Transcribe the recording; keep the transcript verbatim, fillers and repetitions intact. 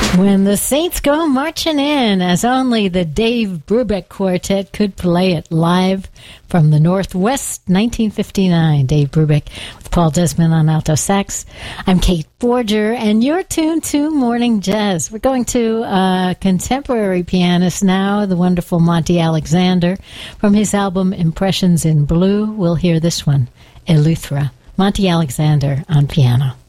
When the Saints go marching in, as only the Dave Brubeck Quartet could play it live from the Northwest, nineteen fifty-nine. Dave Brubeck with Paul Desmond on alto sax. I'm Kate Forger, and you're tuned to Morning Jazz. We're going to a contemporary pianist now, the wonderful Monty Alexander. From his album Impressions in Blue, we'll hear this one, Eleuthera. Monty Alexander on piano.